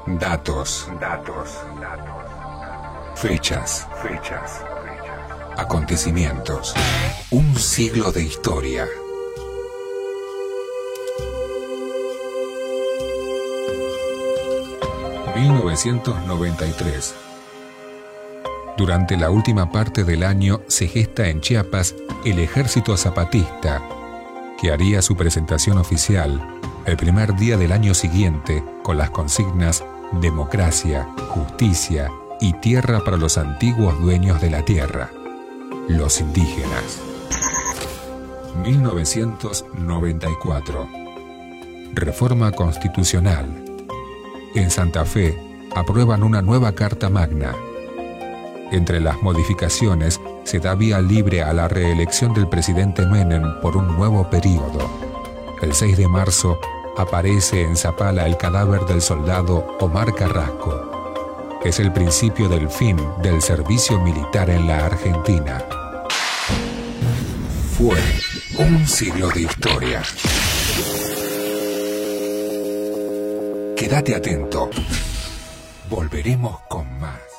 Datos. Fechas. Acontecimientos. Un siglo de historia. ...1993... Durante la última parte del año se gesta en Chiapas el Ejército Zapatista, que haría su presentación oficial el primer día del año siguiente con las consignas democracia, justicia y tierra para los antiguos dueños de la tierra, los indígenas. 1994. Reforma constitucional. En Santa Fe aprueban una nueva Carta Magna. Entre las modificaciones se da vía libre a la reelección del presidente Menem por un nuevo período. El 6 de marzo aparece en Zapala el cadáver del soldado Omar Carrasco. Es el principio del fin del servicio militar en la Argentina. Fue un siglo de historia. Quédate atento. Volveremos con más.